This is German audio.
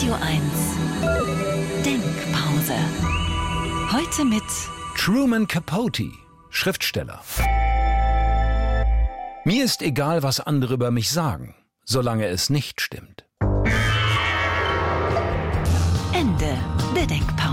Radio 1 Denkpause. Heute mit Truman Capote, Schriftsteller. Mir ist egal, was andere über mich sagen, solange es nicht stimmt. Ende der Denkpause.